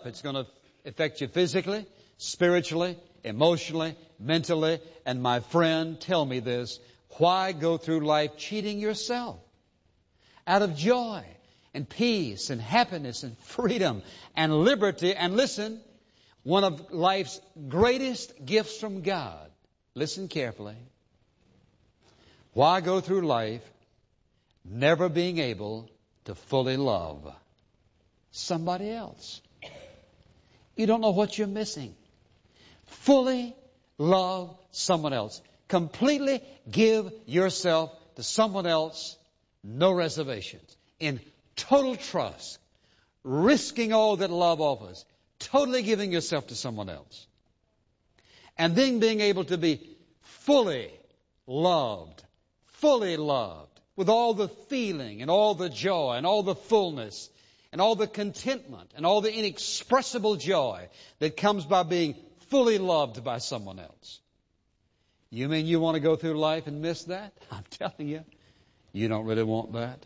up. It's going to affect you physically, spiritually, emotionally, mentally. And my friend, tell me this, why go through life cheating yourself out of joy and peace and happiness and freedom and liberty? And listen, one of life's greatest gifts from God, listen carefully, why go through life never being able to fully love somebody else? You don't know what you're missing. Fully love someone else. Completely give yourself to someone else, no reservations, in total trust, risking all that love offers, totally giving yourself to someone else. And then being able to be fully loved, with all the feeling and all the joy and all the fullness and all the contentment and all the inexpressible joy that comes by being fully loved by someone else. You mean you want to go through life and miss that? I'm telling you, you don't really want that.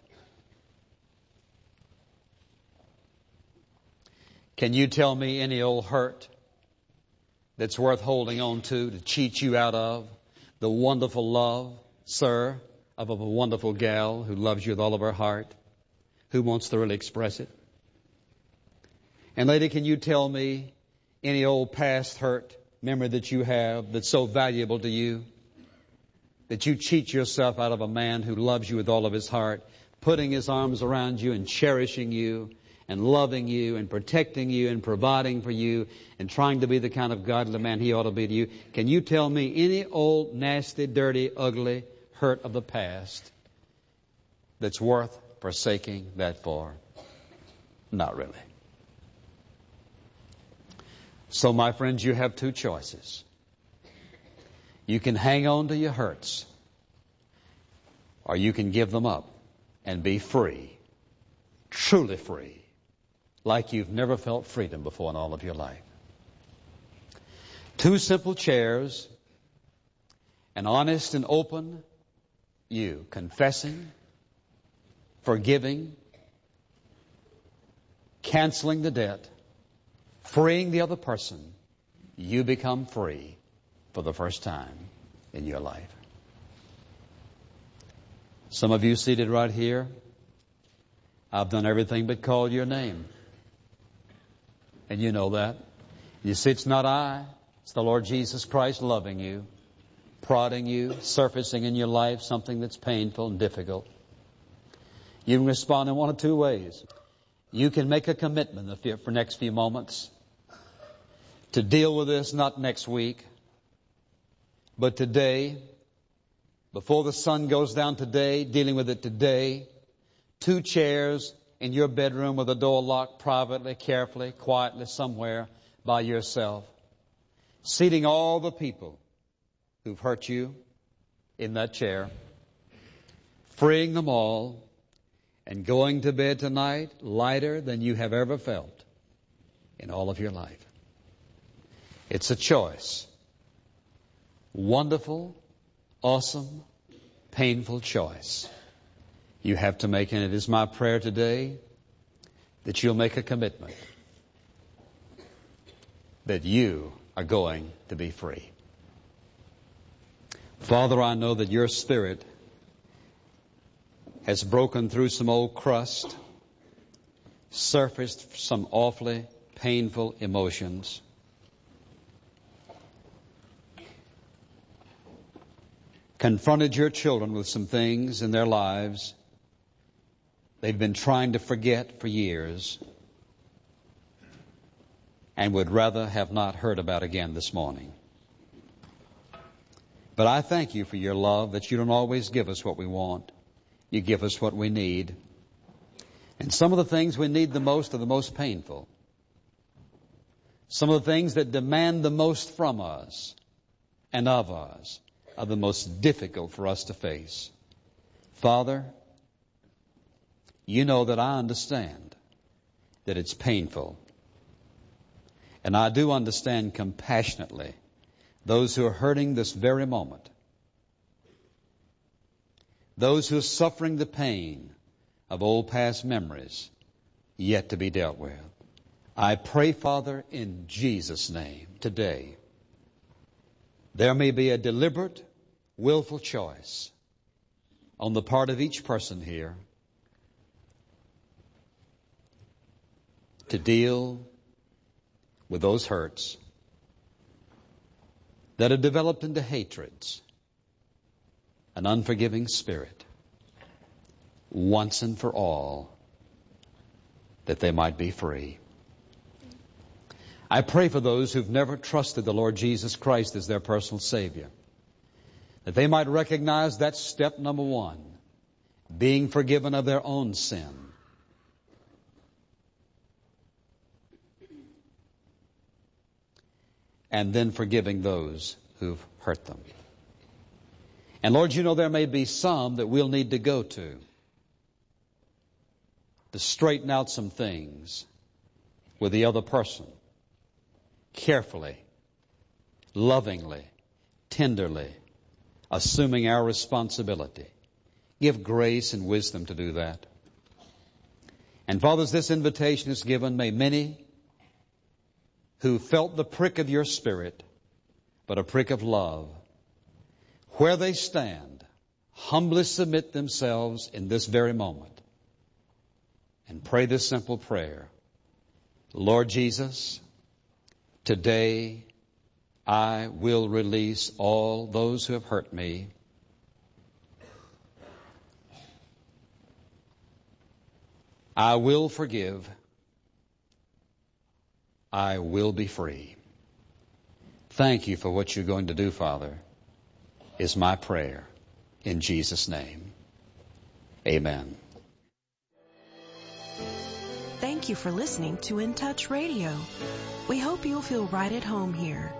Can you tell me any old hurt that's worth holding on to cheat you out of the wonderful love, sir, of a wonderful gal who loves you with all of her heart, who wants to really express it? And lady, can you tell me any old past hurt memory that you have that's so valuable to you that you cheat yourself out of a man who loves you with all of his heart, putting his arms around you and cherishing you and loving you and protecting you and providing for you and trying to be the kind of godly man he ought to be to you? Can you tell me any old nasty, dirty, ugly hurt of the past that's worth forsaking that for? Not really. So, my friends, you have two choices. You can hang on to your hurts, or you can give them up and be free, truly free, like you've never felt freedom before in all of your life. Two simple chairs, an honest and open you, confessing, forgiving, canceling the debt, freeing the other person. You become free for the first time in your life. Some of you seated right here, I've done everything but call your name. And you know that. You see, it's not I. It's the Lord Jesus Christ loving you, prodding you, surfacing in your life something that's painful and difficult. You can respond in one of two ways. You can make a commitment for the next few moments to deal with this, not next week, but today, before the sun goes down today, dealing with it today. Two chairs in your bedroom with a door locked, privately, carefully, quietly, somewhere by yourself. Seating all the people who've hurt you in that chair. Freeing them all and going to bed tonight lighter than you have ever felt in all of your life. It's a choice. Wonderful, awesome, painful choice you have to make. And it is my prayer today that you'll make a commitment that you are going to be free. Father, I know that your Spirit has broken through some old crust, surfaced some awfully painful emotions. Confronted your children with some things in their lives they've been trying to forget for years and would rather have not heard about again this morning. But I thank you for your love, that you don't always give us what we want. You give us what we need. And some of the things we need the most are the most painful. Some of the things that demand the most from us and of us are the most difficult for us to face. Father, you know that I understand that it's painful. And I do understand compassionately those who are hurting this very moment. Those who are suffering the pain of old past memories yet to be dealt with. I pray, Father, in Jesus' name today, there may be a deliberate, willful choice on the part of each person here to deal with those hurts that have developed into hatreds, an unforgiving spirit, once and for all, that they might be free. I pray for those who've never trusted the Lord Jesus Christ as their personal Savior, that they might recognize that's step number one, being forgiven of their own sin. And then forgiving those who've hurt them. And Lord, you know there may be some that we'll need to go to straighten out some things with the other person, carefully, lovingly, tenderly, assuming our responsibility. Give grace and wisdom to do that. And Father, as this invitation is given, may many who felt the prick of your Spirit, but a prick of love, where they stand, humbly submit themselves in this very moment and pray this simple prayer. Lord Jesus, today I will release all those who have hurt me. I will forgive. I will be free. Thank you for what you're going to do, Father, is my prayer in Jesus' name. Amen. Thank you for listening to In Touch Radio. We hope you'll feel right at home here.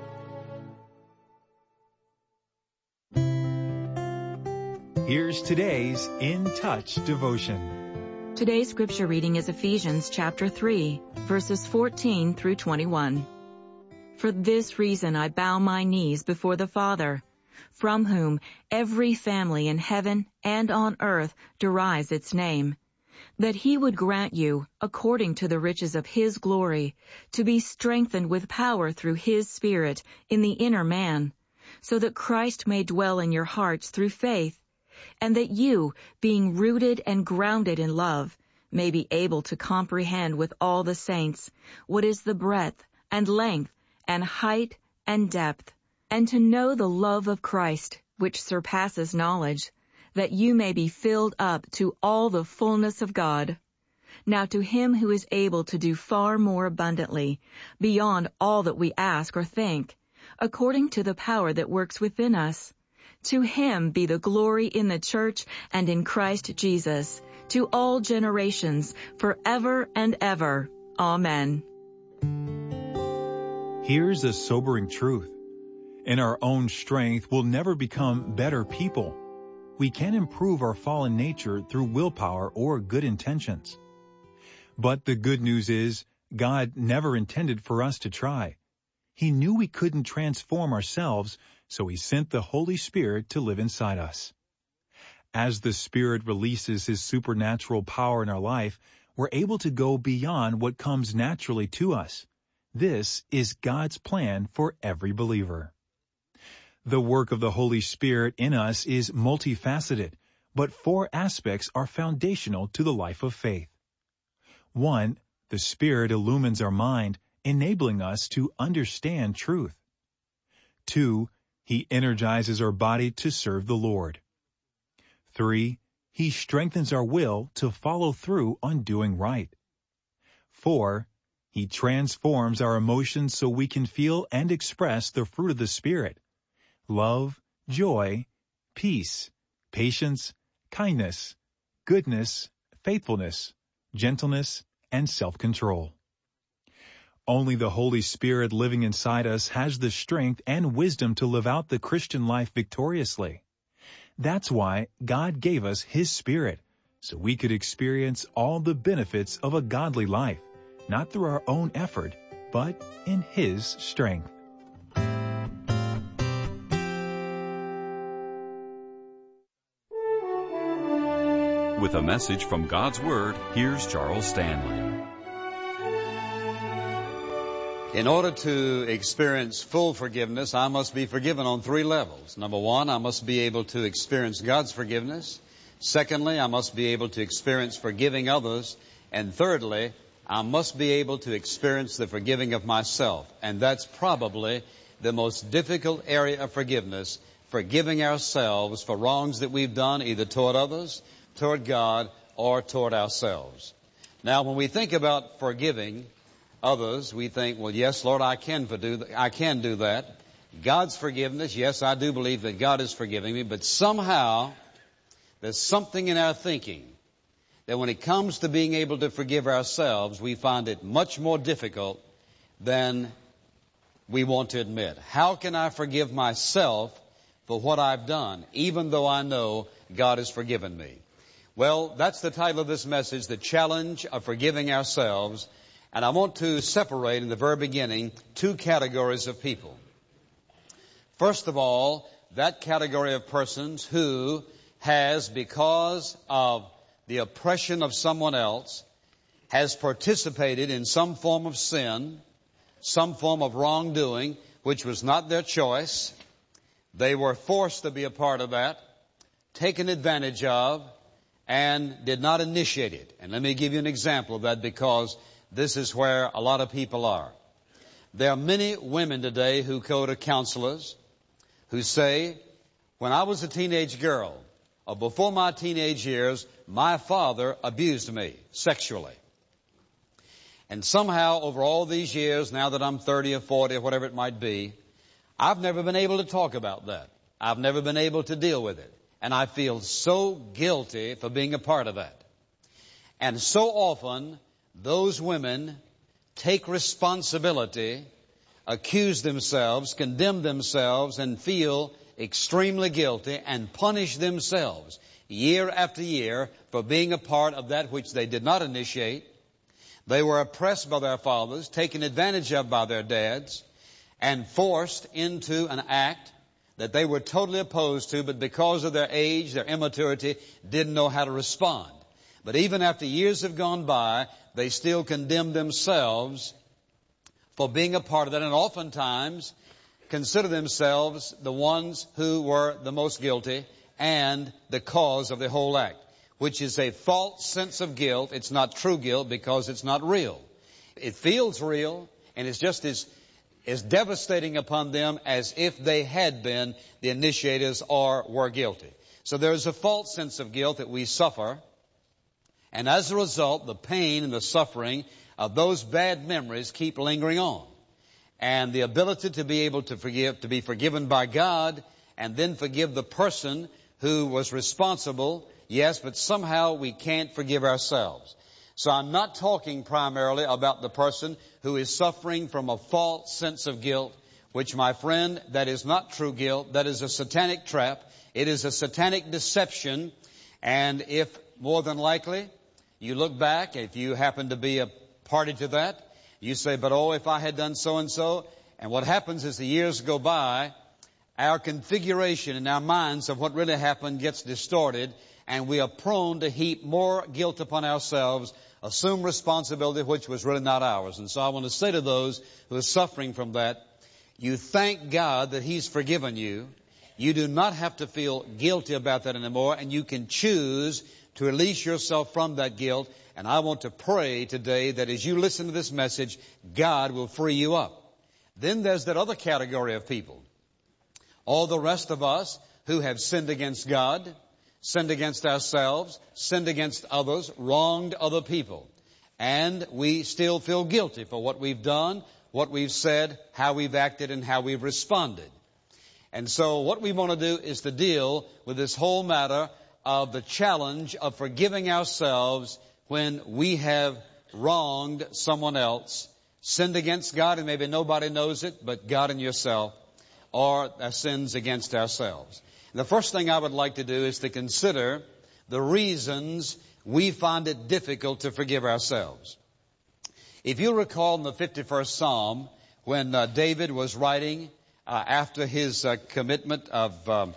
Here's today's In Touch devotion. Today's scripture reading is Ephesians chapter 3, verses 14 through 21. For this reason I bow my knees before the Father, from whom every family in heaven and on earth derives its name, that he would grant you, according to the riches of his glory, to be strengthened with power through his Spirit in the inner man, so that Christ may dwell in your hearts through faith, and that you, being rooted and grounded in love, may be able to comprehend with all the saints what is the breadth and length and height and depth, and to know the love of Christ, which surpasses knowledge, that you may be filled up to all the fullness of God. Now to him who is able to do far more abundantly, beyond all that we ask or think, according to the power that works within us, to him be the glory in the church and in Christ Jesus, to all generations, forever and ever. Amen. Here's a sobering truth. In our own strength, we'll never become better people. We can improve our fallen nature through willpower or good intentions. But the good news is, God never intended for us to try. He knew we couldn't transform ourselves, so he sent the Holy Spirit to live inside us. As the Spirit releases his supernatural power in our life, we're able to go beyond what comes naturally to us. This is God's plan for every believer. The work of the Holy Spirit in us is multifaceted, but 4 aspects are foundational to the life of faith. 1, the Spirit illumines our mind, enabling us to understand truth. 2, he energizes our body to serve the Lord. 3, he strengthens our will to follow through on doing right. 4, he transforms our emotions so we can feel and express the fruit of the Spirit: love, joy, peace, patience, kindness, goodness, faithfulness, gentleness, and self-control. Only the Holy Spirit living inside us has the strength and wisdom to live out the Christian life victoriously. That's why God gave us his Spirit, so we could experience all the benefits of a godly life, not through our own effort, but in his strength. With a message from God's Word, here's Charles Stanley. In order to experience full forgiveness, I must be forgiven on three levels. Number one, I must be able to experience God's forgiveness. Secondly, I must be able to experience forgiving others. And thirdly, I must be able to experience the forgiving of myself. And that's probably the most difficult area of forgiveness, forgiving ourselves for wrongs that we've done, either toward others, toward God, or toward ourselves. Now, when we think about forgiving others, we think, well, yes, Lord, I can do that. God's forgiveness, yes, I do believe that God is forgiving me, but somehow there's something in our thinking that when it comes to being able to forgive ourselves, we find it much more difficult than we want to admit. How can I forgive myself for what I've done, even though I know God has forgiven me? Well, that's the title of this message, The Challenge of Forgiving Ourselves. And I want to separate in the very beginning two categories of people. First of all, that category of persons who has, because of the oppression of someone else, has participated in some form of sin, some form of wrongdoing, which was not their choice. They were forced to be a part of that, taken advantage of, and did not initiate it. And let me give you an example of that, because this is where a lot of people are. There are many women today who go to counselors who say, when I was a teenage girl, or before my teenage years, my father abused me sexually. And somehow, over all these years, now that I'm 30 or 40 or whatever it might be, I've never been able to talk about that. I've never been able to deal with it. And I feel so guilty for being a part of that. And so often, those women take responsibility, accuse themselves, condemn themselves, and feel extremely guilty and punish themselves year after year for being a part of that which they did not initiate. They were oppressed by their fathers, taken advantage of by their dads, and forced into an act that they were totally opposed to, but because of their age, their immaturity, didn't know how to respond. But even after years have gone by, they still condemn themselves for being a part of that, and oftentimes consider themselves the ones who were the most guilty and the cause of the whole act, which is a false sense of guilt. It's not true guilt because it's not real. It feels real, and it's just as devastating upon them as if they had been the initiators or were guilty. So there's a false sense of guilt that we suffer, and as a result, the pain and the suffering of those bad memories keep lingering on. And the ability to be able to forgive, to be forgiven by God, and then forgive the person who was responsible, yes, but somehow we can't forgive ourselves. So I'm not talking primarily about the person who is suffering from a false sense of guilt, which, my friend, that is not true guilt. That is a satanic trap. It is a satanic deception. And if, more than likely, you look back, if you happen to be a party to that, you say, but oh, if I had done so and so. And what happens is the years go by, our configuration in our minds of what really happened gets distorted, and we are prone to heap more guilt upon ourselves, assume responsibility which was really not ours. And so I want to say to those who are suffering from that, you thank God that He's forgiven you. You do not have to feel guilty about that anymore, and you can choose to release yourself from that guilt. And I want to pray today that as you listen to this message, God will free you up. Then there's that other category of people. All the rest of us who have sinned against God, sinned against ourselves, sinned against others, wronged other people. And we still feel guilty for what we've done, what we've said, how we've acted, and how we've responded. And so what we want to do is to deal with this whole matter of the challenge of forgiving ourselves when we have wronged someone else, sinned against God, and maybe nobody knows it but God and yourself, or our sins against ourselves. And the first thing I would like to do is to consider the reasons we find it difficult to forgive ourselves. If you recall in the 51st Psalm, when David was writing after his commitment of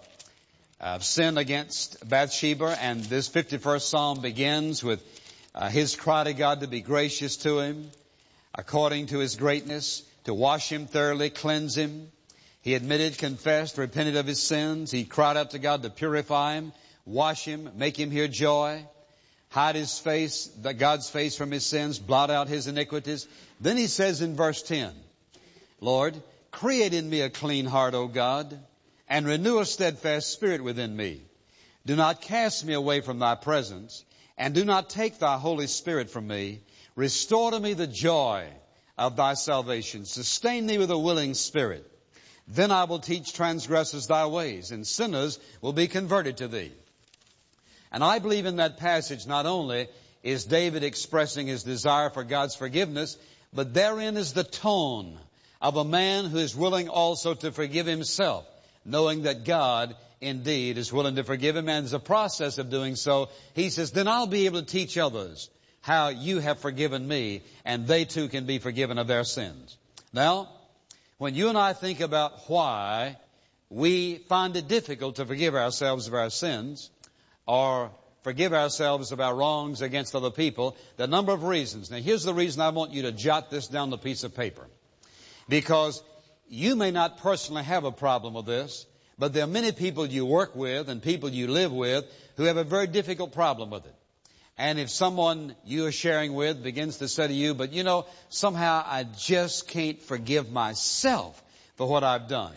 sin against Bathsheba, and this 51st Psalm begins with his cry to God to be gracious to him, according to His greatness, to wash him thoroughly, cleanse him. He admitted, confessed, repented of his sins. He cried out to God to purify him, wash him, make him hear joy, hide his face, God's face from his sins, blot out his iniquities. Then he says in verse 10, Lord, create in me a clean heart, O God, and renew a steadfast spirit within me. Do not cast me away from thy presence, and do not take thy Holy Spirit from me. Restore to me the joy of thy salvation. Sustain me with a willing spirit. Then I will teach transgressors thy ways, and sinners will be converted to thee. And I believe in that passage not only is David expressing his desire for God's forgiveness, but therein is the tone of a man who is willing also to forgive himself, knowing that God indeed is willing to forgive him. And as a process of doing so, he says, then I'll be able to teach others how you have forgiven me, and they too can be forgiven of their sins. Now, when you and I think about why we find it difficult to forgive ourselves of our sins or forgive ourselves of our wrongs against other people, there are a number of reasons. Now, here's the reason I want you to jot this down on a piece of paper. Because you may not personally have a problem with this, but there are many people you work with and people you live with who have a very difficult problem with it. And if someone you are sharing with begins to say to you, but you know, somehow I just can't forgive myself for what I've done,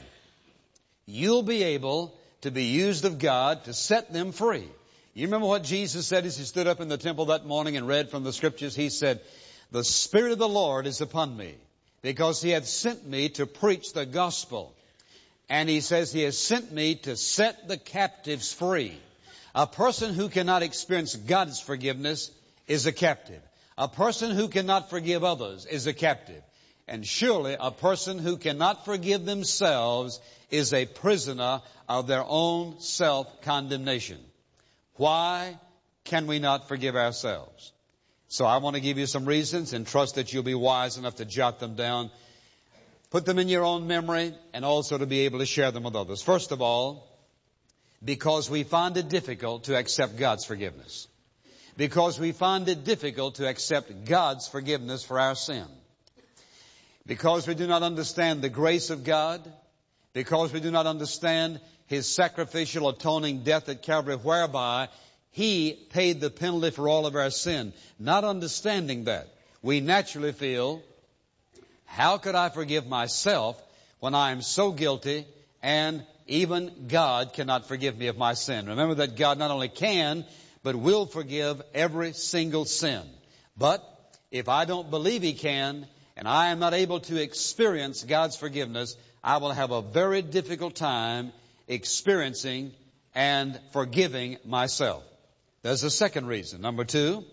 you'll be able to be used of God to set them free. You remember what Jesus said as he stood up in the temple that morning and read from the Scriptures? He said, the Spirit of the Lord is upon me, because he hath sent me to preach the gospel. And he says he has sent me to set the captives free. A person who cannot experience God's forgiveness is a captive. A person who cannot forgive others is a captive. And surely a person who cannot forgive themselves is a prisoner of their own self-condemnation. Why can we not forgive ourselves? So I want to give you some reasons and trust that you'll be wise enough to jot them down, put them in your own memory, and also to be able to share them with others. First of all, because we find it difficult to accept God's forgiveness. Because we find it difficult to accept God's forgiveness for our sin. Because we do not understand the grace of God. Because we do not understand His sacrificial atoning death at Calvary, whereby He paid the penalty for all of our sin. Not understanding that, we naturally feel, how could I forgive myself when I am so guilty and even God cannot forgive me of my sin? Remember that God not only can, but will forgive every single sin. But if I don't believe He can, and I am not able to experience God's forgiveness, I will have a very difficult time experiencing and forgiving myself. There's a second reason, number 2,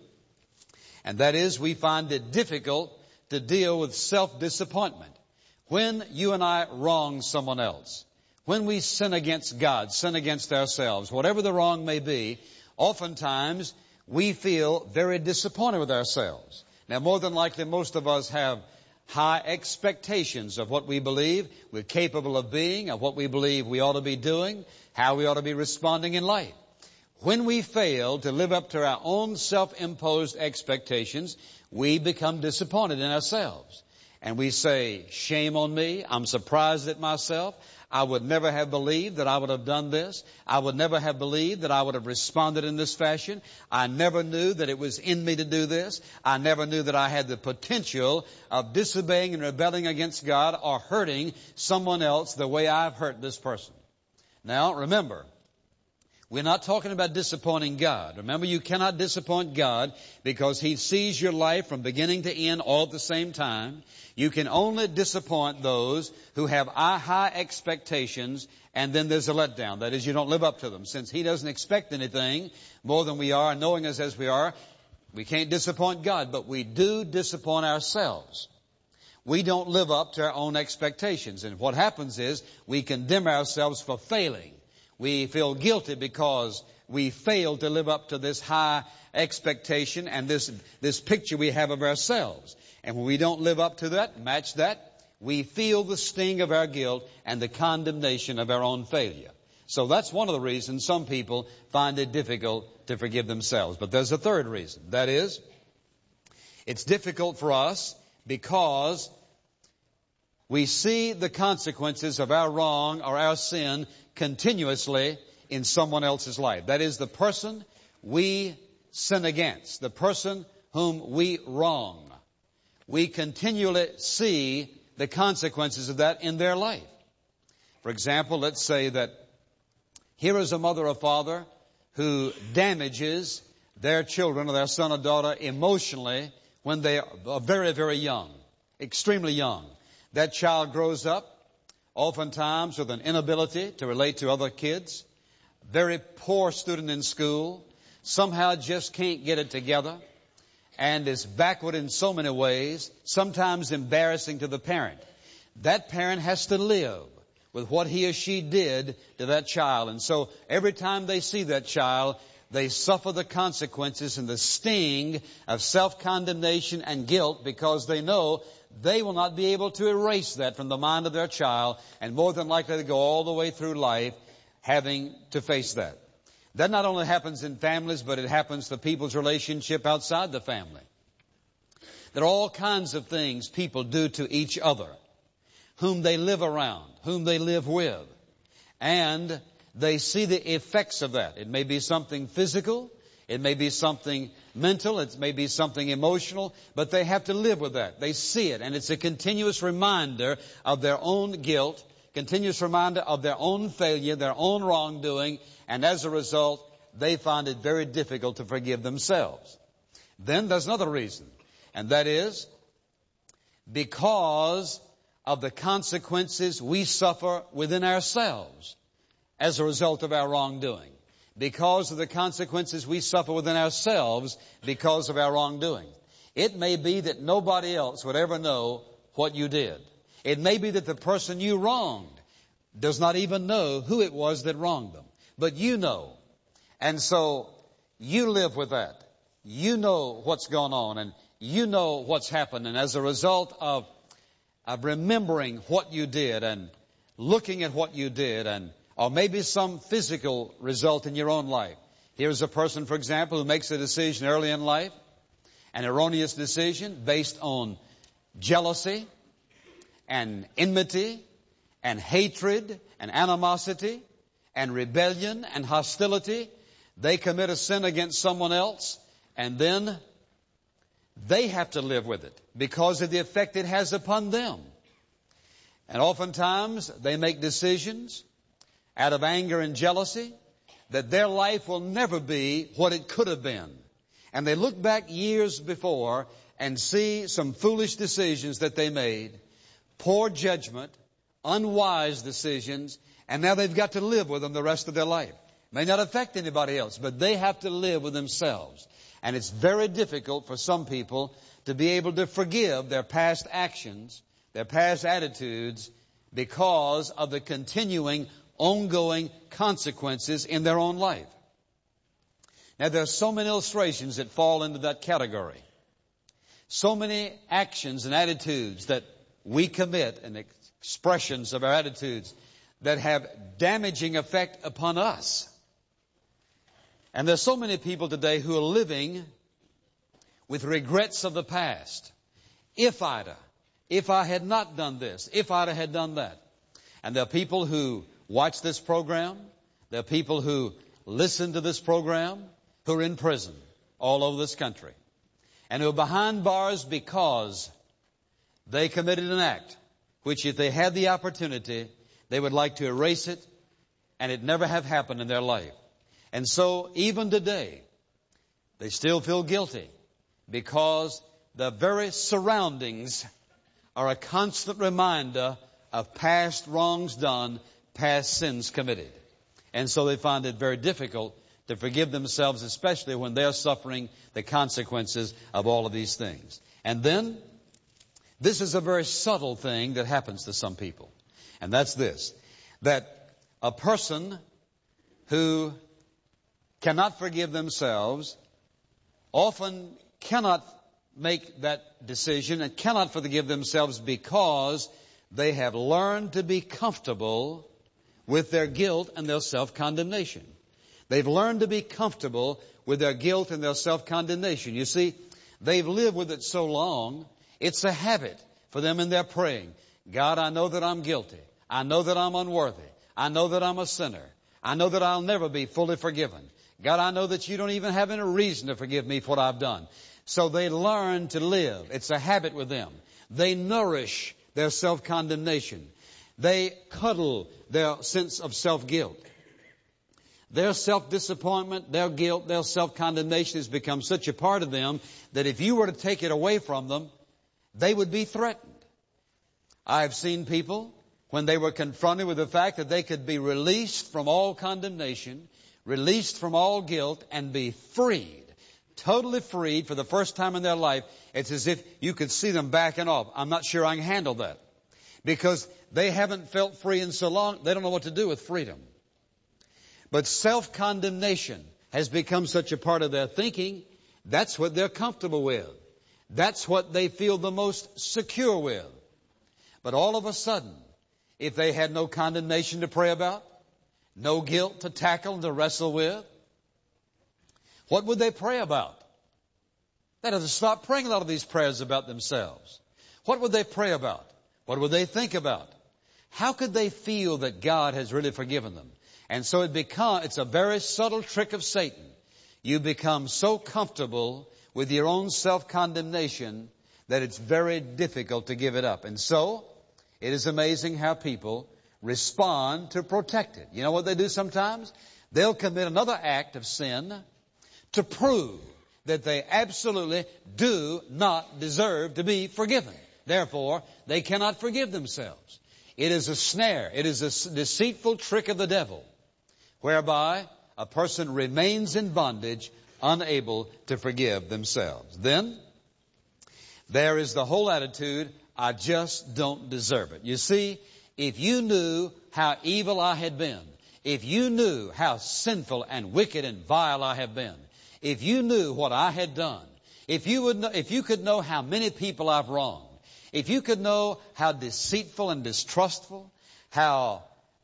and that is we find it difficult to deal with self-disappointment. When you and I wrong someone else, when we sin against God, sin against ourselves, whatever the wrong may be, oftentimes we feel very disappointed with ourselves. Now, more than likely, most of us have high expectations of what we believe we're capable of being, of what we believe we ought to be doing, how we ought to be responding in life. When we fail to live up to our own self-imposed expectations, we become disappointed in ourselves. And we say, shame on me, I'm surprised at myself. I would never have believed that I would have done this. I would never have believed that I would have responded in this fashion. I never knew that it was in me to do this. I never knew that I had the potential of disobeying and rebelling against God or hurting someone else the way I've hurt this person. Now, remember, we're not talking about disappointing God. Remember, you cannot disappoint God because He sees your life from beginning to end all at the same time. You can only disappoint those who have high expectations, and then there's a letdown. That is, you don't live up to them. Since He doesn't expect anything more than we are, knowing us as we are, we can't disappoint God, but we do disappoint ourselves. We don't live up to our own expectations. And what happens is we condemn ourselves for failing. We feel guilty because we failed to live up to this high expectation and this picture we have of ourselves. And when we don't live up to that, match that, we feel the sting of our guilt and the condemnation of our own failure. So that's one of the reasons some people find it difficult to forgive themselves. But there's a third reason. That is, it's difficult for us because we see the consequences of our wrong or our sin continuously in someone else's life. That is, the person we sin against, the person whom we wrong. We continually see the consequences of that in their life. For example, let's say that here is a mother or father who damages their children or their son or daughter emotionally when they are very, very young, extremely young. That child grows up oftentimes with an inability to relate to other kids, very poor student in school, somehow just can't get it together, and is backward in so many ways, sometimes embarrassing to the parent. That parent has to live with what he or she did to that child. And so every time they see that child, they suffer the consequences and the sting of self-condemnation and guilt, because they know they will not be able to erase that from the mind of their child, and more than likely to go all the way through life having to face that. That not only happens in families, but it happens to people's relationship outside the family. There are all kinds of things people do to each other, whom they live around, whom they live with, and they see the effects of that. It may be something physical, it may be something mental, it may be something emotional, but they have to live with that. They see it, and it's a continuous reminder of their own guilt, continuous reminder of their own failure, their own wrongdoing, and as a result, they find it very difficult to forgive themselves. Then there's another reason, and that is because of the consequences we suffer within ourselves as a result of our wrongdoing. Because of the consequences we suffer within ourselves because of our wrongdoing. It may be that nobody else would ever know what you did. It may be that the person you wronged does not even know who it was that wronged them. But you know. And so you live with that. You know what's going on, and you know what's happened. And as a result of remembering what you did and looking at what you did, and or maybe some physical result in your own life. Here's a person, for example, who makes a decision early in life, an erroneous decision based on jealousy and enmity and hatred and animosity and rebellion and hostility. They commit a sin against someone else, and then they have to live with it because of the effect it has upon them. And oftentimes they make decisions out of anger and jealousy that their life will never be what it could have been. And they look back years before and see some foolish decisions that they made, poor judgment, unwise decisions, and now they've got to live with them the rest of their life. May not affect anybody else, but they have to live with themselves. And it's very difficult for some people to be able to forgive their past actions, their past attitudes, because of the continuing ongoing consequences in their own life. Now, there are so many illustrations that fall into that category. So many actions and attitudes that we commit and expressions of our attitudes that have damaging effect upon us. And there's so many people today who are living with regrets of the past. If I had not done this, if I'd had done that. And there are people who watch this program. There are people who listen to this program who are in prison all over this country and who are behind bars because they committed an act which, if they had the opportunity, they would like to erase it, and it never have happened in their life. And so even today, they still feel guilty because the very surroundings are a constant reminder of past wrongs done, past sins committed. And so they find it very difficult to forgive themselves, especially when they're suffering the consequences of all of these things. And then, this is a very subtle thing that happens to some people. And that's this, that a person who cannot forgive themselves often cannot make that decision and cannot forgive themselves because they have learned to be comfortable with their guilt and their self-condemnation. They've learned to be comfortable with their guilt and their self-condemnation. You see, they've lived with it so long, it's a habit for them in their praying. God, I know that I'm guilty. I know that I'm unworthy. I know that I'm a sinner. I know that I'll never be fully forgiven. God, I know that you don't even have any reason to forgive me for what I've done. So they learn to live. It's a habit with them. They nourish their self-condemnation. They cuddle their sense of self-guilt. Their self-disappointment, their guilt, their self-condemnation has become such a part of them that if you were to take it away from them, they would be threatened. I've seen people, when they were confronted with the fact that they could be released from all condemnation, released from all guilt, and be freed, totally freed for the first time in their life, it's as if you could see them backing off. I'm not sure I can handle that. Because they haven't felt free in so long, they don't know what to do with freedom. But self-condemnation has become such a part of their thinking, that's what they're comfortable with. That's what they feel the most secure with. But all of a sudden, if they had no condemnation to pray about, no guilt to tackle and to wrestle with, what would they pray about? They'd have to stop praying a lot of these prayers about themselves. What would they pray about? What would they think about? How could they feel that God has really forgiven them? And so it's a very subtle trick of Satan. You become so comfortable with your own self-condemnation that it's very difficult to give it up. And so, it is amazing how people respond to protect it. You know what they do sometimes? They'll commit another act of sin to prove that they absolutely do not deserve to be forgiven. Therefore, they cannot forgive themselves. It is a snare. It is a deceitful trick of the devil, whereby a person remains in bondage, unable to forgive themselves. Then, there is the whole attitude, I just don't deserve it. You see, if you knew how evil I had been, if you knew how sinful and wicked and vile I have been, if you knew what I had done, if you could know how many people I've wronged, if you could know how deceitful and distrustful, how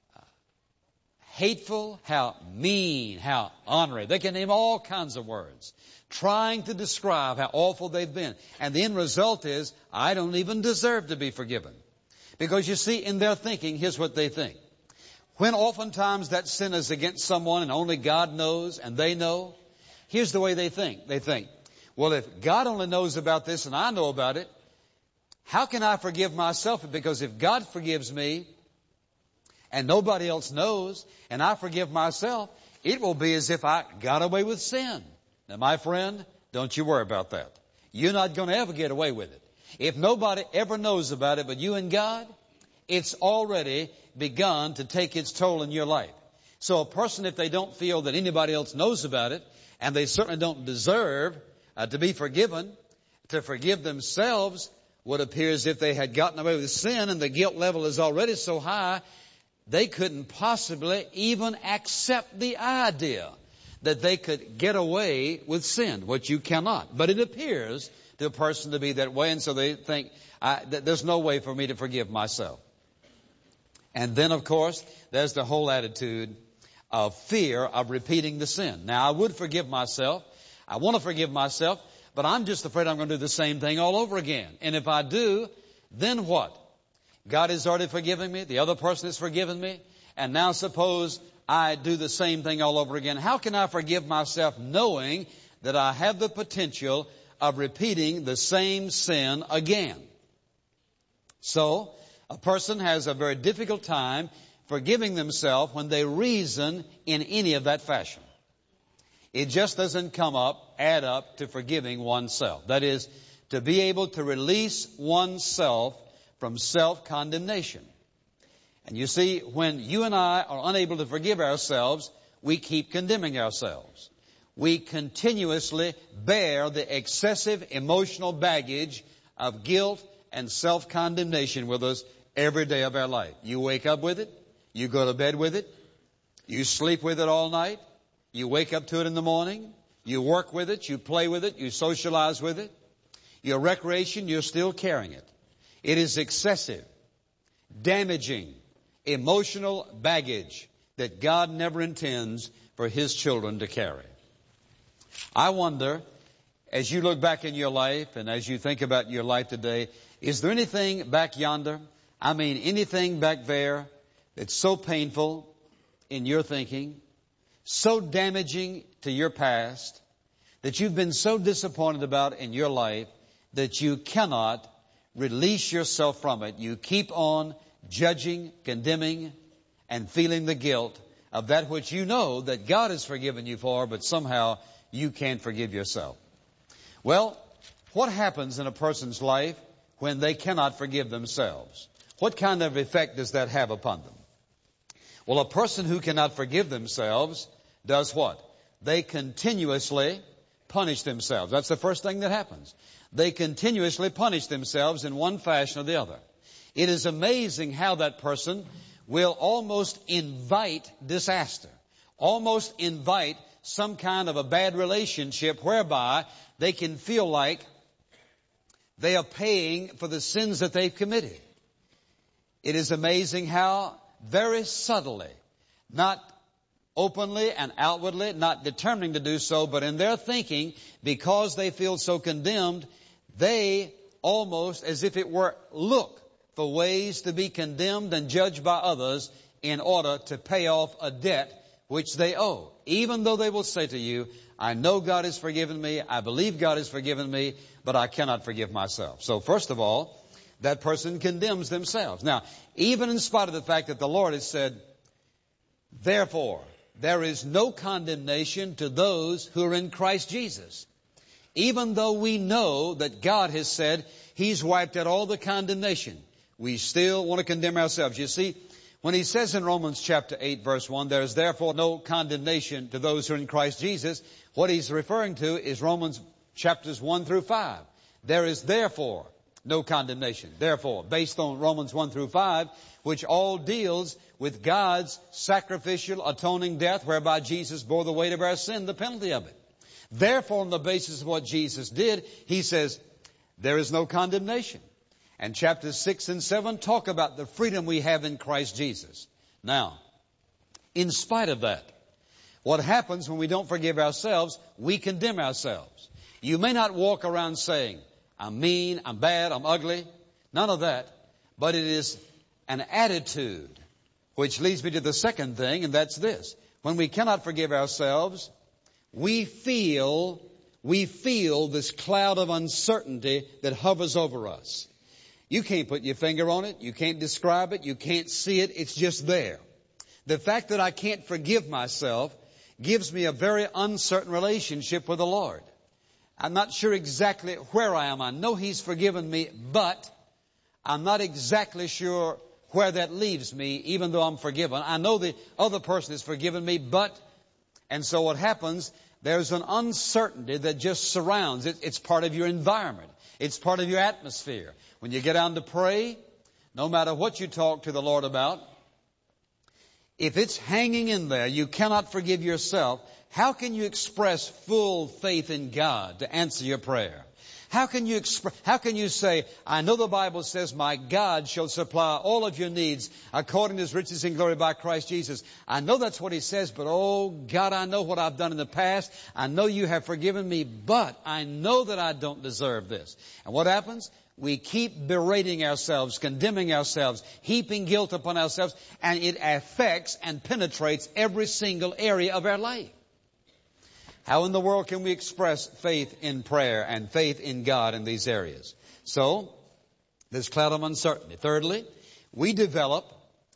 hateful, how mean, how ornery. They can name all kinds of words, trying to describe how awful they've been. And the end result is, I don't even deserve to be forgiven. Because you see, in their thinking, here's what they think. When oftentimes that sin is against someone and only God knows and they know, here's the way they think. They think, well, if God only knows about this and I know about it, how can I forgive myself? Because if God forgives me and nobody else knows and I forgive myself, it will be as if I got away with sin. Now, my friend, don't you worry about that. You're not going to ever get away with it. If nobody ever knows about it but you and God, it's already begun to take its toll in your life. So a person, if they don't feel that anybody else knows about it, and they certainly don't deserve to be forgiven, to forgive themselves would appear as if they had gotten away with sin and the guilt level is already so high, they couldn't possibly even accept the idea that they could get away with sin, which you cannot. But it appears to a person to be that way, and so they think, that there's no way for me to forgive myself. And then, of course, there's the whole attitude of fear of repeating the sin. Now, I would forgive myself. I want to forgive myself, but I'm just afraid I'm going to do the same thing all over again. And if I do, then what? God has already forgiven me. The other person has forgiven me. And now suppose I do the same thing all over again. How can I forgive myself knowing that I have the potential of repeating the same sin again? So, a person has a very difficult time forgiving themselves when they reason in any of that fashion. It just doesn't add up to forgiving oneself. That is, to be able to release oneself from self-condemnation. And you see, when you and I are unable to forgive ourselves, we keep condemning ourselves. We continuously bear the excessive emotional baggage of guilt and self-condemnation with us every day of our life. You wake up with it. You go to bed with it. You sleep with it all night. You wake up to it in the morning. You work with it. You play with it. You socialize with it. Your recreation, you're still carrying it. It is excessive, damaging, emotional baggage that God never intends for His children to carry. I wonder, as you look back in your life and as you think about your life today, is there anything back yonder I mean, anything back there that's so painful in your thinking, so damaging to your past, that you've been so disappointed about in your life that you cannot release yourself from it. You keep on judging, condemning, and feeling the guilt of that which you know that God has forgiven you for, but somehow you can't forgive yourself. Well, what happens in a person's life when they cannot forgive themselves? What kind of effect does that have upon them? Well, a person who cannot forgive themselves does what? They continuously punish themselves. That's the first thing that happens. They continuously punish themselves in one fashion or the other. It is amazing how that person will almost invite disaster, almost invite some kind of a bad relationship whereby they can feel like they are paying for the sins that they've committed. It is amazing how very subtly, not openly and outwardly, not determining to do so, but in their thinking, because they feel so condemned, they almost, as if it were, look for ways to be condemned and judged by others in order to pay off a debt which they owe. Even though they will say to you, I know God has forgiven me, I believe God has forgiven me, but I cannot forgive myself. So first of all, that person condemns themselves. Now, even in spite of the fact that the Lord has said, therefore, there is no condemnation to those who are in Christ Jesus. Even though we know that God has said He's wiped out all the condemnation, we still want to condemn ourselves. You see, when He says in Romans chapter 8, verse 1, there is therefore no condemnation to those who are in Christ Jesus, what He's referring to is Romans chapters 1 through 5. There is therefore no condemnation. Therefore, based on Romans 1 through 5, which all deals with God's sacrificial atoning death, whereby Jesus bore the weight of our sin, the penalty of it. Therefore, on the basis of what Jesus did, He says, there is no condemnation. And chapters 6 and 7 talk about the freedom we have in Christ Jesus. Now, in spite of that, what happens when we don't forgive ourselves, we condemn ourselves. You may not walk around saying, I'm mean, I'm bad, I'm ugly. None of that. But it is an attitude, which leads me to the second thing, and that's this. When we cannot forgive ourselves, we feel this cloud of uncertainty that hovers over us. You can't put your finger on it. You can't describe it. You can't see it. It's just there. The fact that I can't forgive myself gives me a very uncertain relationship with the Lord. I'm not sure exactly where I am. I know He's forgiven me, but I'm not exactly sure where that leaves me, even though I'm forgiven. I know the other person has forgiven me, but, and so what happens, there's an uncertainty that just surrounds it. It's part of your environment. It's part of your atmosphere. When you get down to pray, no matter what you talk to the Lord about, if it's hanging in there, you cannot forgive yourself, how can you express full faith in God to answer your prayer? How can you say, I know the Bible says, my God shall supply all of your needs according to His riches in glory by Christ Jesus. I know that's what He says, but oh God, I know what I've done in the past. I know You have forgiven me, but I know that I don't deserve this. And what happens? We keep berating ourselves, condemning ourselves, heaping guilt upon ourselves, and it affects and penetrates every single area of our life. How in the world can we express faith in prayer and faith in God in these areas? So, this cloud of uncertainty. Thirdly, we develop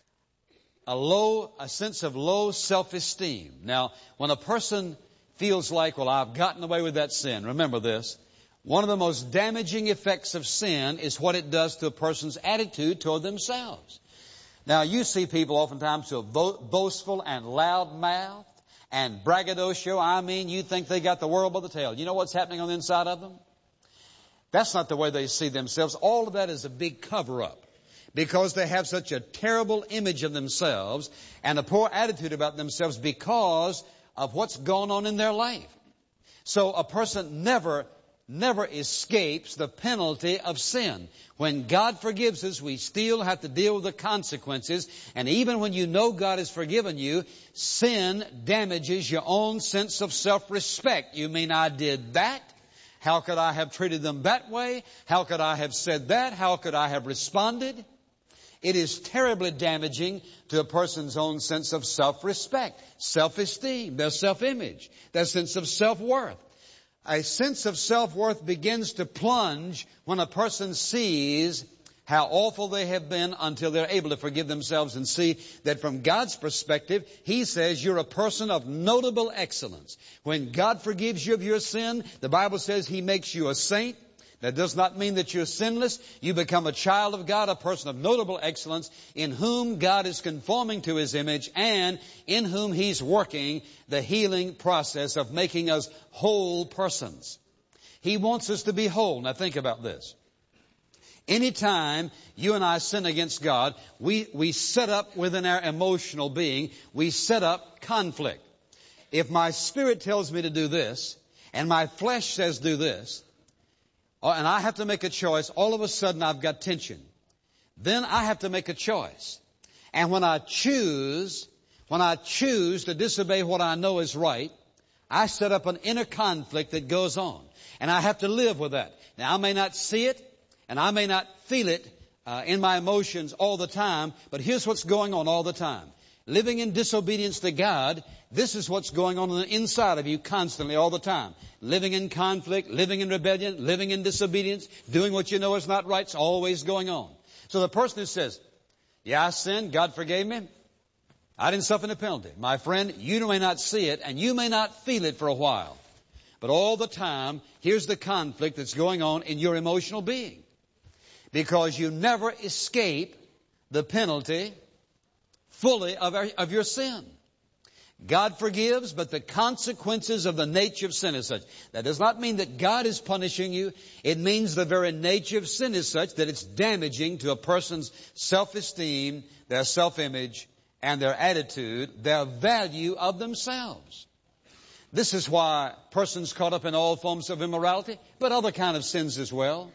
a sense of low self-esteem. Now, when a person feels like, well, I've gotten away with that sin, remember this. One of the most damaging effects of sin is what it does to a person's attitude toward themselves. Now, you see people oftentimes who are boastful and loud-mouthed and braggadocio. I mean, you think they got the world by the tail. You know what's happening on the inside of them? That's not the way they see themselves. All of that is a big cover-up because they have such a terrible image of themselves and a poor attitude about themselves because of what's gone on in their life. So a person never escapes the penalty of sin. When God forgives us, we still have to deal with the consequences. And even when you know God has forgiven you, sin damages your own sense of self-respect. You mean, I did that? How could I have treated them that way? How could I have said that? How could I have responded? It is terribly damaging to a person's own sense of self-respect, self-esteem, their self-image, their sense of self-worth. A sense of self-worth begins to plunge when a person sees how awful they have been until they're able to forgive themselves and see that from God's perspective, He says you're a person of notable excellence. When God forgives you of your sin, the Bible says He makes you a saint. That does not mean that you're sinless. You become a child of God, a person of notable excellence, in whom God is conforming to His image and in whom He's working the healing process of making us whole persons. He wants us to be whole. Now think about this. Anytime you and I sin against God, we set up within our emotional being, we set up conflict. If my spirit tells me to do this, and my flesh says do this, and I have to make a choice, all of a sudden I've got tension. Then I have to make a choice. And when I choose to disobey what I know is right, I set up an inner conflict that goes on. And I have to live with that. Now I may not see it, and I may not feel it in my emotions all the time, but here's what's going on all the time. Living in disobedience to God, this is what's going on the inside of you constantly all the time. Living in conflict, living in rebellion, living in disobedience, doing what you know is not right, it's always going on. So the person who says, yeah, I sinned, God forgave me, I didn't suffer the penalty. My friend, you may not see it and you may not feel it for a while. But all the time, here's the conflict that's going on in your emotional being. Because you never escape the penalty fully of your sin. God forgives, but the consequences of the nature of sin is such. That does not mean that God is punishing you. It means the very nature of sin is such that it's damaging to a person's self-esteem, their self-image, and their attitude, their value of themselves. This is why persons caught up in all forms of immorality, but other kind of sins as well,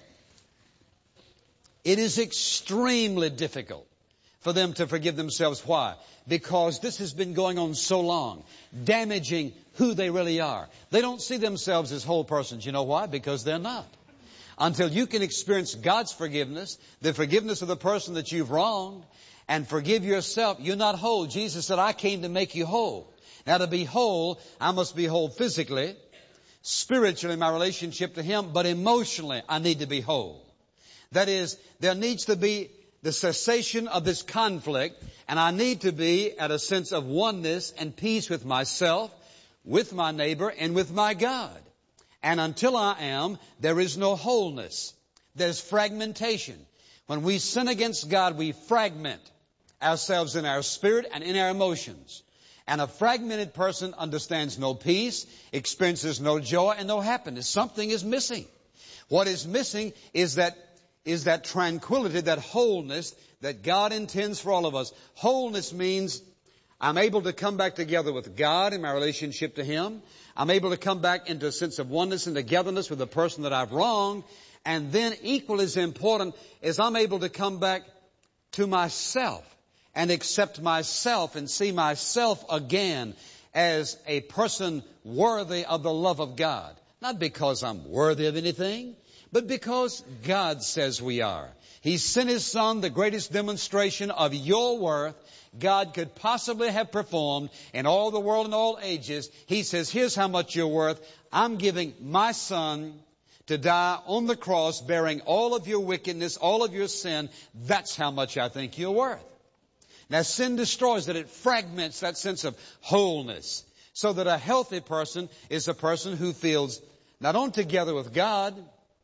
it is extremely difficult for them to forgive themselves. Why? Because this has been going on so long, damaging who they really are. They don't see themselves as whole persons. You know why? Because they're not. Until you can experience God's forgiveness, the forgiveness of the person that you've wronged, and forgive yourself, you're not whole. Jesus said, I came to make you whole. Now to be whole, I must be whole physically, spiritually, my relationship to Him, but emotionally, I need to be whole. That is, there needs to be the cessation of this conflict, and I need to be at a sense of oneness and peace with myself, with my neighbor, and with my God. And until I am, there is no wholeness. There's fragmentation. When we sin against God, we fragment ourselves in our spirit and in our emotions. And a fragmented person understands no peace, experiences no joy, and no happiness. Something is missing. What is missing is that tranquility, that wholeness that God intends for all of us. Wholeness means I'm able to come back together with God in my relationship to Him. I'm able to come back into a sense of oneness and togetherness with the person that I've wronged. And then equally as important is I'm able to come back to myself and accept myself and see myself again as a person worthy of the love of God. Not because I'm worthy of anything, but because God says we are. He sent His Son, the greatest demonstration of your worth God could possibly have performed in all the world and all ages. He says, here's how much you're worth. I'm giving my Son to die on the cross, bearing all of your wickedness, all of your sin. That's how much I think you're worth. Now, sin destroys that. It fragments that sense of wholeness. So that a healthy person is a person who feels not only together with God,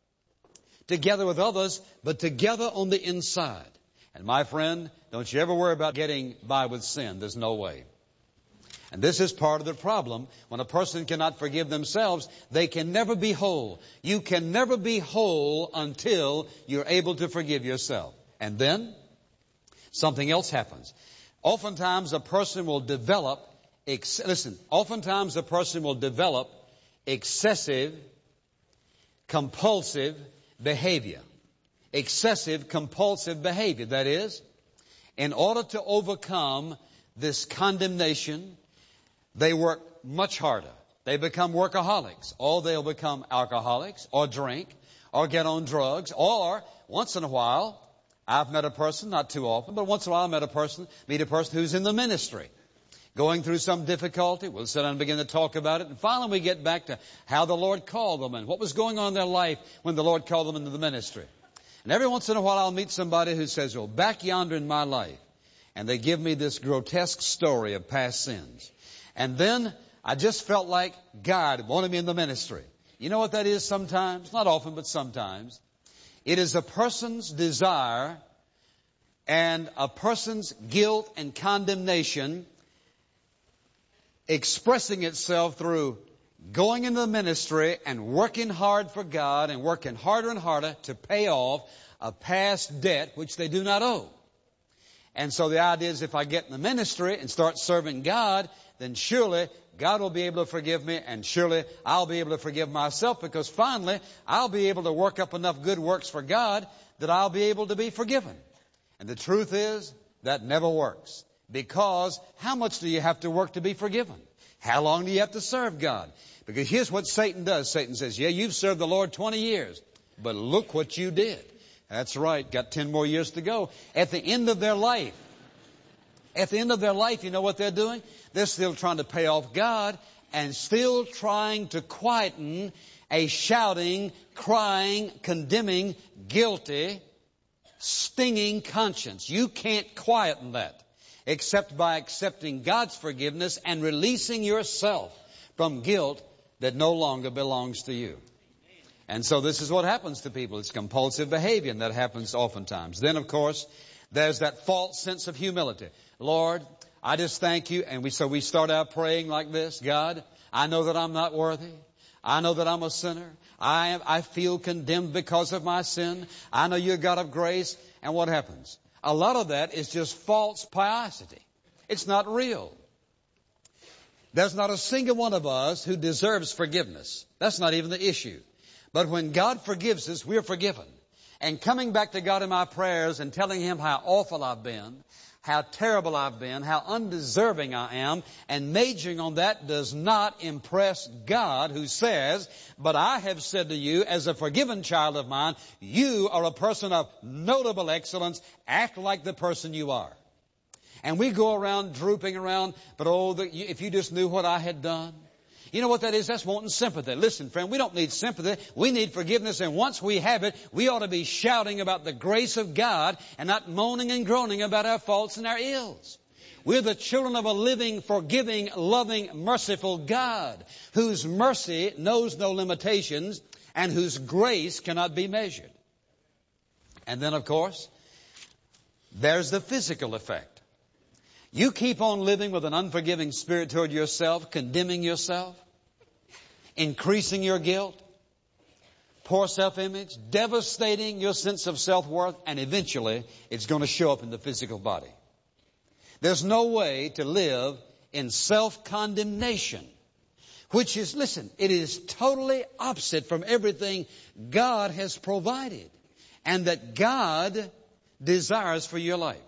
together with others, but together on the inside. And my friend, don't you ever worry about getting by with sin. There's no way. And this is part of the problem. When a person cannot forgive themselves, they can never be whole. You can never be whole until you're able to forgive yourself. And then something else happens. Oftentimes a person will develop excessive, compulsive behavior. Excessive, compulsive behavior. That is, in order to overcome this condemnation, they work much harder. They become workaholics, or they'll become alcoholics, or drink, or get on drugs, or once in a while, I've met a person, not too often, but once in a while I meet a person who's in the ministry, going through some difficulty. We'll sit down and begin to talk about it. And finally we get back to how the Lord called them and what was going on in their life when the Lord called them into the ministry. And every once in a while I'll meet somebody who says, well, back yonder in my life. And they give me this grotesque story of past sins. And then I just felt like God wanted me in the ministry. You know what that is sometimes? Not often, but sometimes. It is a person's desire and a person's guilt and condemnation expressing itself through going into the ministry and working hard for God and working harder and harder to pay off a past debt which they do not owe. And so the idea is if I get in the ministry and start serving God, then surely God will be able to forgive me, and surely I'll be able to forgive myself, because finally I'll be able to work up enough good works for God that I'll be able to be forgiven. And the truth is, that never works. Because how much do you have to work to be forgiven? How long do you have to serve God? Because here's what Satan does. Satan says, yeah, you've served the Lord 20 years, but look what you did. That's right, got 10 more years to go. At the end of their life, you know what they're doing? They're still trying to pay off God and still trying to quieten a shouting, crying, condemning, guilty, stinging conscience. You can't quieten that except by accepting God's forgiveness and releasing yourself from guilt that no longer belongs to you. And so this is what happens to people. It's compulsive behavior, and that happens oftentimes. Then, of course, there's that false sense of humility. Lord, I just thank you. And so we start out praying like this. God, I know that I'm not worthy. I know that I'm a sinner. I feel condemned because of my sin. I know you're God of grace. And what happens? A lot of that is just false piety. It's not real. There's not a single one of us who deserves forgiveness. That's not even the issue. But when God forgives us, we're forgiven. And coming back to God in my prayers and telling Him how awful I've been, how terrible I've been, how undeserving I am, and majoring on that does not impress God, who says, but I have said to you, as a forgiven child of mine, you are a person of notable excellence. Act like the person you are. And we go around drooping around, but if you just knew what I had done. You know what that is? That's wanting sympathy. Listen, friend, we don't need sympathy. We need forgiveness. And once we have it, we ought to be shouting about the grace of God and not moaning and groaning about our faults and our ills. We're the children of a living, forgiving, loving, merciful God, whose mercy knows no limitations and whose grace cannot be measured. And then, of course, there's the physical effect. You keep on living with an unforgiving spirit toward yourself, condemning yourself, increasing your guilt, poor self-image, devastating your sense of self-worth, and eventually it's going to show up in the physical body. There's no way to live in self-condemnation, which is, listen, it is totally opposite from everything God has provided and that God desires for your life.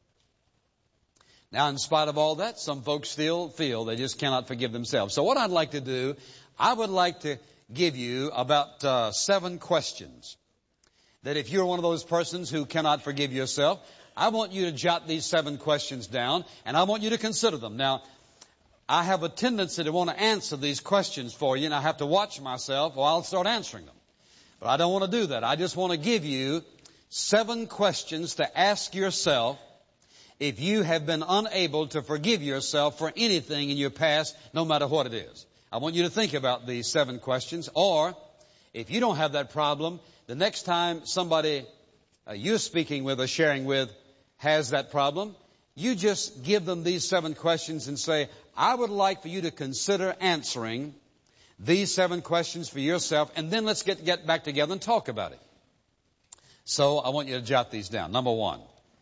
Now, in spite of all that, some folks still feel they just cannot forgive themselves. So what I'd like to do, I would like to give you about 7 questions that if you're one of those persons who cannot forgive yourself, I want you to jot these 7 questions down, and I want you to consider them. Now, I have a tendency to want to answer these questions for you, and I have to watch myself or I'll start answering them. But I don't want to do that. I just want to give you 7 questions to ask yourself if you have been unable to forgive yourself for anything in your past, no matter what it is. I want you to think about these 7 questions. Or, if you don't have that problem, the next time somebody you're speaking with or sharing with has that problem, you just give them these 7 questions and say, I would like for you to consider answering these 7 questions for yourself, and then let's get back together and talk about it. So I want you to jot these down. Number 1.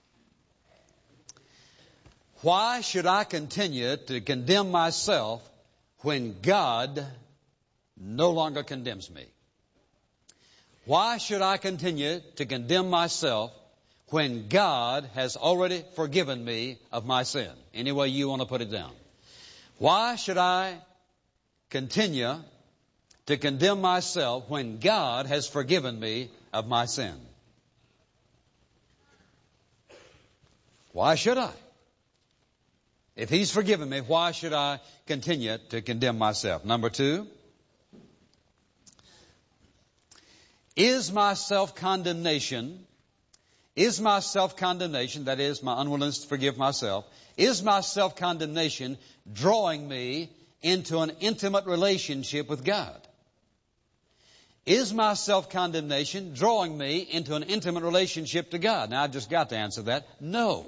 Why should I continue to condemn myself when God no longer condemns me? Why should I continue to condemn myself when God has already forgiven me of my sin? Any way you want to put it down. Why should I continue to condemn myself when God has forgiven me of my sin? Why should I? If He's forgiven me, why should I continue to condemn myself? Number 2, is my self-condemnation, that is, my unwillingness to forgive myself, is my self-condemnation drawing me into an intimate relationship with God? Is my self-condemnation drawing me into an intimate relationship to God? Now, I've just got to answer that. No.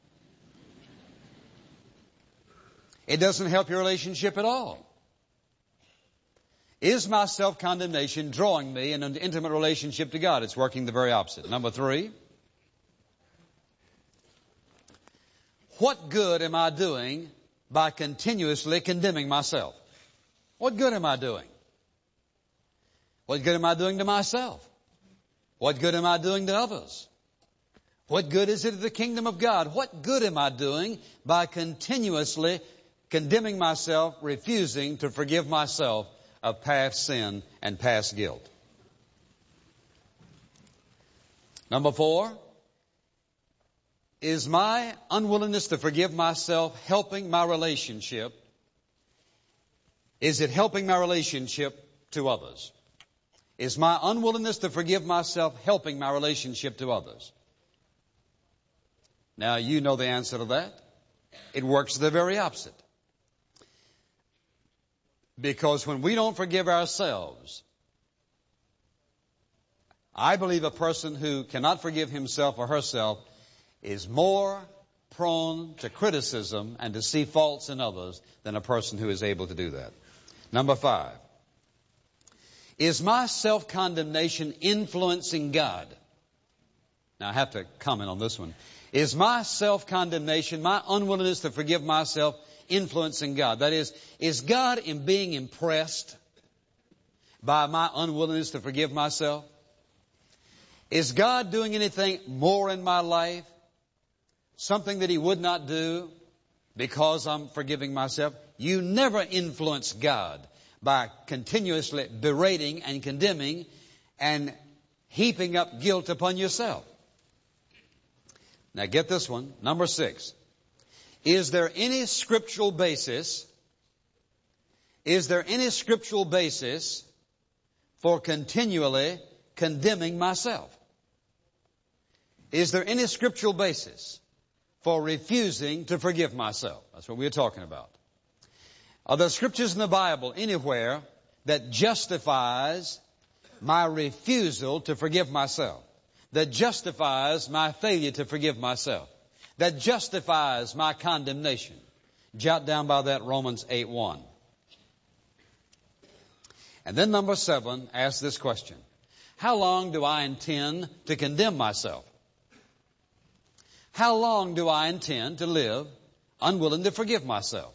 It doesn't help your relationship at all. Is my self-condemnation drawing me in an intimate relationship to God? It's working the very opposite. Number 3, what good am I doing by continuously condemning myself? What good am I doing? What good am I doing to myself? What good am I doing to others? What good is it to the kingdom of God? What good am I doing by continuously condemning myself, refusing to forgive myself of past sin and past guilt? Number 4, is my unwillingness to forgive myself helping my relationship? Is it helping my relationship to others? Is my unwillingness to forgive myself helping my relationship to others? Now, you know the answer to that. It works the very opposite. Because when we don't forgive ourselves, I believe a person who cannot forgive himself or herself is more prone to criticism and to see faults in others than a person who is able to do that. Number 5, is my self-condemnation influencing God? Now, I have to comment on this one. Is my self-condemnation, my unwillingness to forgive myself, influencing God? That is God being impressed by my unwillingness to forgive myself? Is God doing anything more in my life? Something that He would not do because I'm forgiving myself? You never influence God by continuously berating and condemning and heaping up guilt upon yourself. Now get this one. Number 6. Is there any scriptural basis for continually condemning myself? Is there any scriptural basis for refusing to forgive myself? That's what we're talking about. Are there scriptures in the Bible anywhere that justifies my refusal to forgive myself? That justifies my failure to forgive myself? That justifies my condemnation? Jot down by that Romans 8:1. And then number 7, ask this question. How long do I intend to condemn myself? How long do I intend to live unwilling to forgive myself?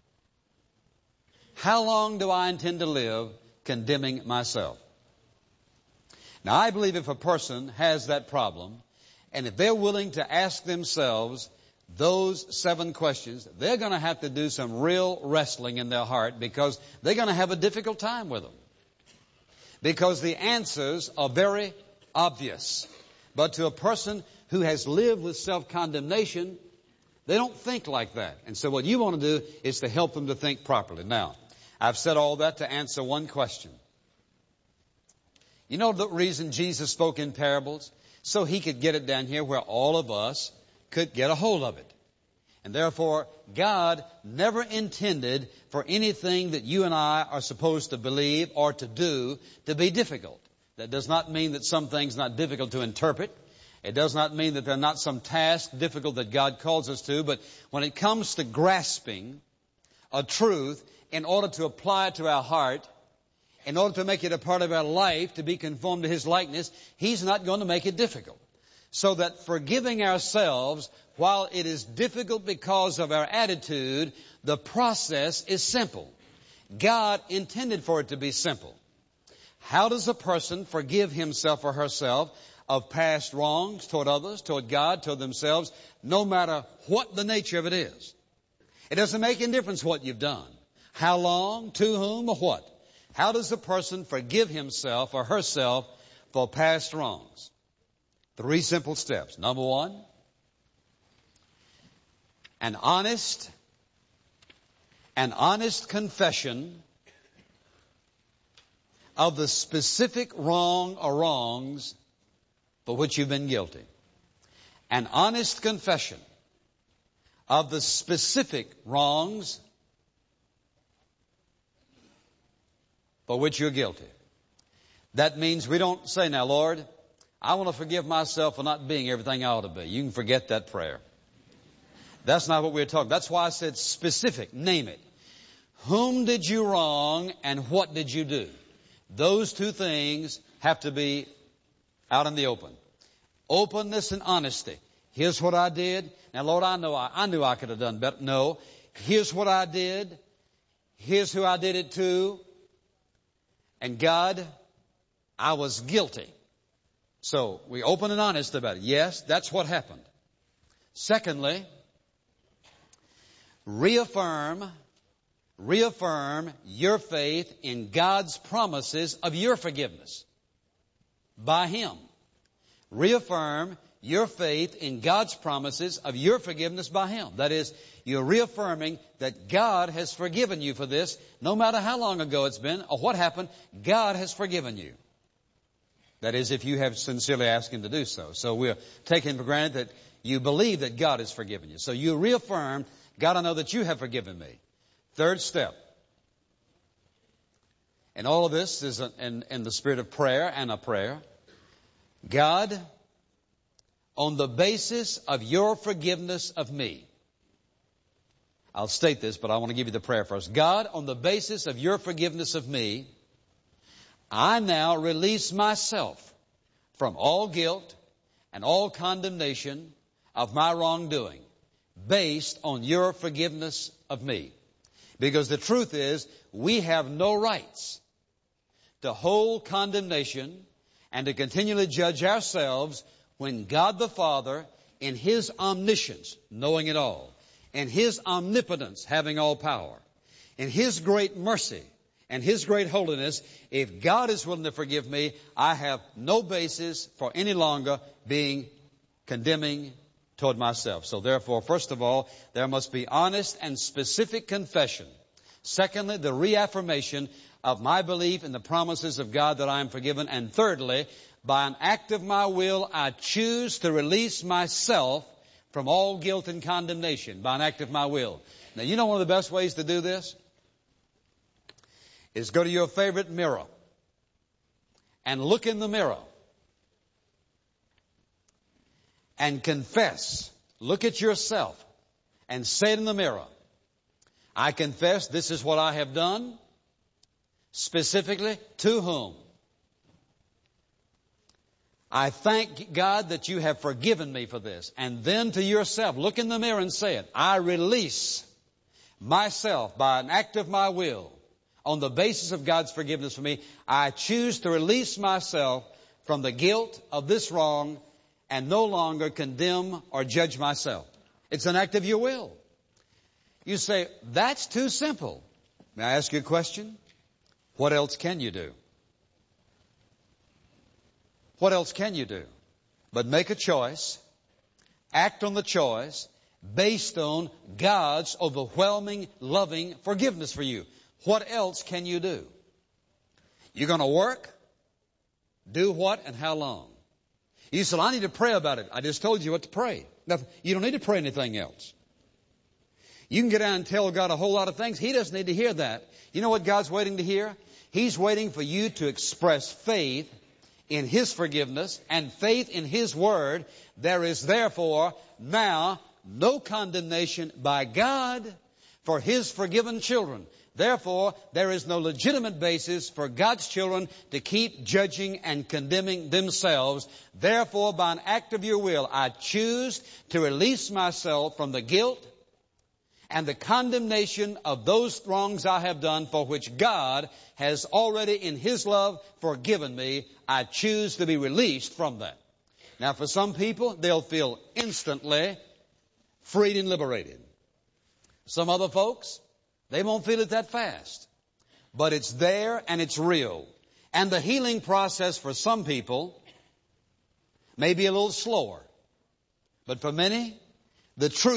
How long do I intend to live condemning myself? Now, I believe if a person has that problem, and if they're willing to ask themselves those 7 questions, they're going to have to do some real wrestling in their heart, because they're going to have a difficult time with them. Because the answers are very obvious. But to a person who has lived with self-condemnation, they don't think like that. And so what you want to do is to help them to think properly. Now, I've said all that to answer one question. You know the reason Jesus spoke in parables? So He could get it down here where all of us could get a hold of it. And therefore, God never intended for anything that you and I are supposed to believe or to do to be difficult. That does not mean that some things are not difficult to interpret. It does not mean that there are not some tasks difficult that God calls us to. But when it comes to grasping a truth in order to apply it to our heart, in order to make it a part of our life, to be conformed to His likeness, He's not going to make it difficult. So that forgiving ourselves, while it is difficult because of our attitude, the process is simple. God intended for it to be simple. How does a person forgive himself or herself of past wrongs toward others, toward God, toward themselves, no matter what the nature of it is? It doesn't make any difference what you've done. How long, to whom, or what? How does a person forgive himself or herself for past wrongs? 3 simple steps. Number 1, An honest confession of the specific wrong or wrongs for which you've been guilty. An honest confession of the specific wrongs for which you're guilty. That means we don't say, now, Lord, I want to forgive myself for not being everything I ought to be. You can forget that prayer. That's not what we're talking. That's why I said specific. Name it. Whom did you wrong and what did you do? Those two things have to be out in the open. Openness and honesty. Here's what I did. Now, Lord, I knew I could have done better. No. Here's what I did. Here's who I did it to. And God, I was guilty. So we open and honest about it. Yes, that's what happened. Secondly, reaffirm your faith in God's promises of your forgiveness by Him. Reaffirm your faith in God's promises of your forgiveness by Him. That is, you're reaffirming that God has forgiven you for this, no matter how long ago it's been or what happened, God has forgiven you. That is, if you have sincerely asked Him to do so. So we're taking for granted that you believe that God has forgiven you. So you reaffirm, God, I know that you have forgiven me. Third step. And all of this is in the spirit of prayer and a prayer. God, on the basis of your forgiveness of me. I'll state this, but I want to give you the prayer first. God, on the basis of your forgiveness of me, I now release myself from all guilt and all condemnation of my wrongdoing based on your forgiveness of me. Because the truth is, we have no rights to hold condemnation and to continually judge ourselves when God the Father, in His omniscience, knowing it all, in His omnipotence, having all power, in His great mercy and His great holiness, if God is willing to forgive me, I have no basis for any longer being condemning toward myself. So therefore, first of all, there must be honest and specific confession. Secondly, the reaffirmation of my belief in the promises of God that I am forgiven. And thirdly, by an act of my will, I choose to release myself from all guilt and condemnation by an act of my will. Now, you know one of the best ways to do this is go to your favorite mirror and look in the mirror and confess. Look at yourself and say it in the mirror. I confess this is what I have done. Specifically, to whom? I thank God that you have forgiven me for this. And then to yourself, look in the mirror and say it. I release myself by an act of my will on the basis of God's forgiveness for me. I choose to release myself from the guilt of this wrong and no longer condemn or judge myself. It's an act of your will. You say, that's too simple. May I ask you a question? What else can you do? What else can you do? But make a choice, act on the choice based on God's overwhelming, loving forgiveness for you. What else can you do? You're going to work? Do what and how long? You said, I need to pray about it. I just told you what to pray. Now, you don't need to pray anything else. You can get out and tell God a whole lot of things. He doesn't need to hear that. You know what God's waiting to hear? He's waiting for you to express faith in His forgiveness and faith in His Word. There is therefore now no condemnation by God for His forgiven children. Therefore, there is no legitimate basis for God's children to keep judging and condemning themselves. Therefore, by an act of your will, I choose to release myself from the guilt and the condemnation of those wrongs I have done for which God has already in His love forgiven me. I choose to be released from that. Now, for some people, they'll feel instantly freed and liberated. Some other folks, they won't feel it that fast. But it's there and it's real. And the healing process for some people may be a little slower. But for many, the truth